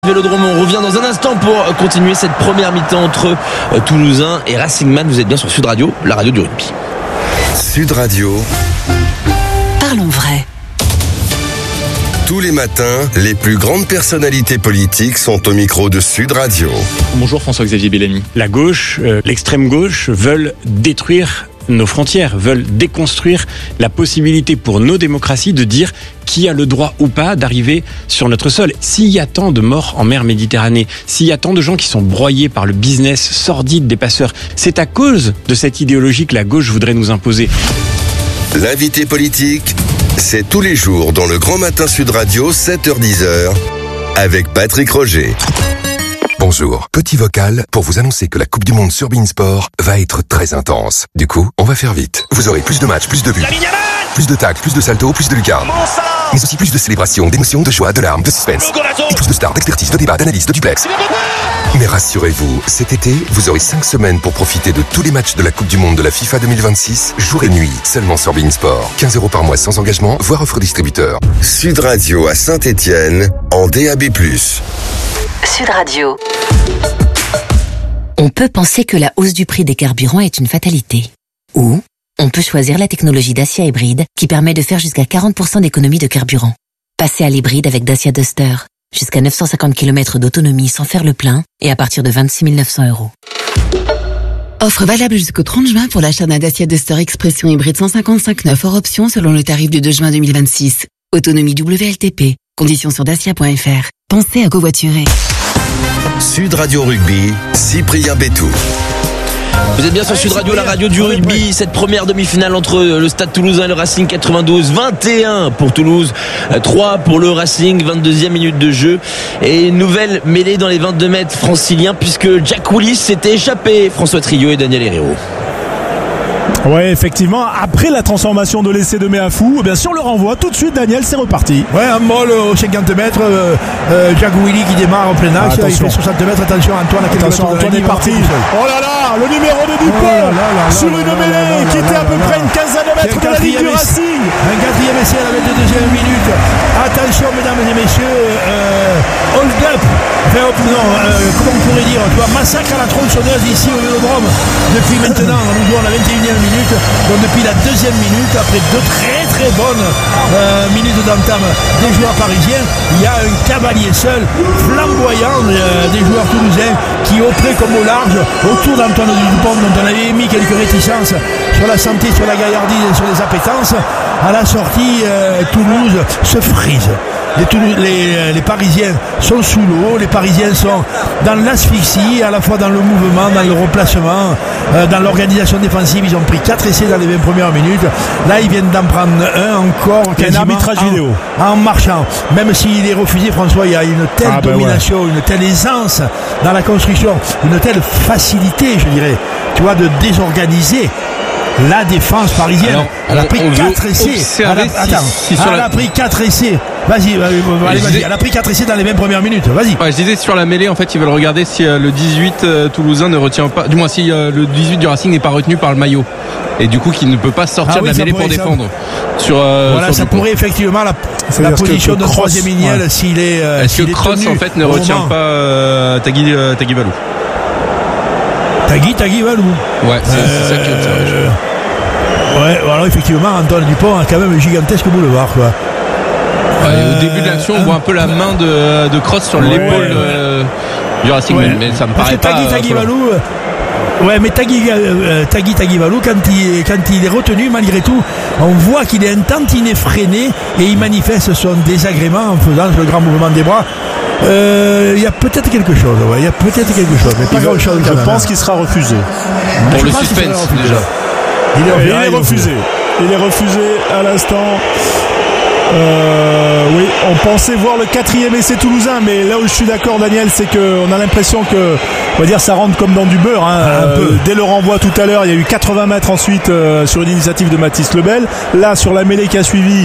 Vélodrome, on revient dans un instant pour continuer cette première mi-temps entre Toulousain et Racing Man. Vous êtes bien sur Sud Radio, la radio du rugby. Sud Radio. Parlons vrai. Tous les matins, les plus grandes personnalités politiques sont au micro de Sud Radio. Bonjour François-Xavier Bellamy. La gauche, l'extrême gauche veulent détruire nos frontières, veulent déconstruire la possibilité pour nos démocraties de dire qui a le droit ou pas d'arriver sur notre sol. S'il y a tant de morts en mer Méditerranée, s'il y a tant de gens qui sont broyés par le business sordide des passeurs, c'est à cause de cette idéologie que la gauche voudrait nous imposer. L'invité politique, c'est tous les jours dans le Grand Matin Sud Radio, 7h-10h, avec Patrick Roger. Bonjour, petit vocal pour vous annoncer que la Coupe du Monde sur beIN Sport va être très intense. Du coup, on va faire vite. Vous aurez plus de matchs, plus de buts, plus de tacles, plus de saltos, plus de lucarnes. Mais aussi plus de célébrations, d'émotions, de joie, de larmes, de suspense. Et plus de stars, d'expertise, de débats, d'analyse, de duplex. Mais rassurez-vous, cet été, vous aurez 5 semaines pour profiter de tous les matchs de la Coupe du Monde de la FIFA 2026, jour et nuit, seulement sur beIN Sport. 15 € par mois sans engagement, voire offre distributeur. Sud Radio à Saint-Étienne, en DAB+. Sud Radio. On peut penser que la hausse du prix des carburants est une fatalité. Ou on peut choisir la technologie Dacia Hybride qui permet de faire jusqu'à 40% d'économie de carburant. Passez à l'hybride avec Dacia Duster. Jusqu'à 950 km d'autonomie sans faire le plein et à partir de 26 900 €. Offre valable jusqu'au 30 juin pour l'achat d'un Dacia Duster Expression hybride 155/9 hors option selon le tarif du 2 juin 2026. Autonomie WLTP. Conditions sur dacia.fr. Pensez à covoiturer. Sud Radio Rugby, Cyprien Bétou. Vous êtes bien sur Sud Radio, la radio du rugby. Cette première demi-finale entre le Stade Toulousain et le Racing, 92, 21 pour Toulouse, 3 pour le Racing, 22e minute de jeu. Et une nouvelle mêlée dans les 22 mètres franciliens puisque Jack Willis s'était échappé. François Trillo et Daniel Herrero. Ouais, effectivement, après la transformation de l'essai de Méafou, bien sûr, le renvoi, tout de suite, Daniel, c'est reparti. Ouais, un molle aux 50 mètres, Jack Willy qui démarre en plein axe, il fait 60 mètres, attention Antoine, Antoine est parti. Oh là là, le numéro de Dupont, sur une mêlée qui était à peu près une quinzaine de mètres de la ligne du Racing. Un quatrième essai à la 22e minute. Attention, mesdames et messieurs, hold up. Comment on pourrait dire, tu vois, massacre à la tronçonneuse ici au Vélodrome depuis maintenant, nous jouons à la 21e minute, donc depuis la 2e minute, après 2 très bonnes minutes d'entame des joueurs parisiens, il y a un cavalier seul, flamboyant des joueurs toulousains qui au près comme au large, autour d'Antoine Dupont dont on avait émis quelques réticences sur la santé, sur la gaillardise et sur les appétences. À la sortie, Toulouse se frise. Les Parisiens sont sous l'eau, les Parisiens sont dans l'asphyxie, à la fois dans le mouvement, dans le replacement, dans l'organisation défensive. Ils ont pris 4 essais dans les 20 premières minutes. Là, ils viennent d'en prendre un encore quasiment un arbitrage vidéo en marchant. Même s'il est refusé, François, il y a une telle domination, une telle aisance dans la construction, une telle facilité, je dirais, tu vois, de désorganiser la défense parisienne. Alors, elle a pris 4 essais. Elle a pris 4 essais. Vas-y. Elle a pris 4 essais dans les 20 premières minutes. Vas-y. Ouais, je disais sur la mêlée, en fait, ils veulent regarder si le 18 toulousain ne retient pas, du moins si le 18 du Racing n'est pas retenu par le maillot. Et du coup, qu'il ne peut pas sortir de la mêlée pour défendre. Voilà, ça pourrait effectivement la position de 3e Iniel s'il est. Est-ce que Cross, en fait, ne retient pas Tanguy Valou? Tanguy Valou. Ouais, c'est ça qui est intéressant. Ouais, alors effectivement, Antoine Dupont a quand même un gigantesque boulevard, quoi. Au début de l'action, on voit un peu la main de Cross sur l'épaule du Racing, mais ça me paraît pas. Tanguy Valou. Ouais, mais Tanguy Valou, quand il est retenu, malgré tout, on voit qu'il est un tantinet freiné et il manifeste son désagrément en faisant le grand mouvement des bras. Il y a peut-être quelque chose, mais pas grand chose. Je pense qu'il sera refusé. Pour le suspense, déjà. Il est refusé. Il est refusé à l'instant. Oui, on pensait voir le 4e essai toulousain, mais là où je suis d'accord, Daniel, c'est qu'on a l'impression que, on va dire, ça rentre comme dans du beurre. Dès le renvoi tout à l'heure, il y a eu 80 mètres ensuite sur une initiative de Mathis Lebel. Là, sur la mêlée qui a suivi,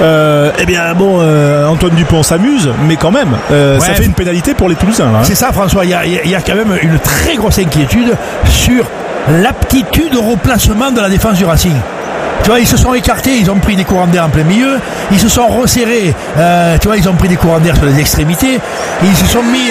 Antoine Dupont s'amuse, mais quand même, ça fait une pénalité pour les Toulousains. Là, hein. C'est ça, François. Il y a quand même une très grosse inquiétude sur l'aptitude au replacement de la défense du Racing. Tu vois, ils se sont écartés, ils ont pris des courants d'air en plein milieu, ils se sont resserrés, tu vois, ils ont pris des courants d'air sur les extrémités, ils se sont mis